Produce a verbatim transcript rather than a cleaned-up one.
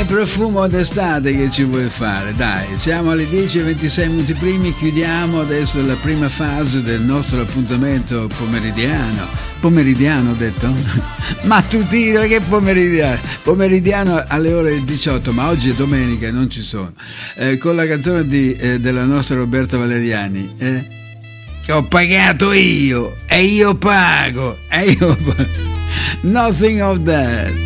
Che profumo d'estate che ci vuoi fare? Dai, siamo alle dieci e ventisei minuti primi, chiudiamo adesso la prima fase del nostro appuntamento pomeridiano. Pomeridiano ho detto? Mattutino, che pomeridiano? Pomeridiano alle ore diciotto, ma oggi è domenica e non ci sono. Eh, con la canzone di, eh, della nostra Roberta Valeriani, eh? Che ho pagato io, e io pago, e io pago. Nothing of that.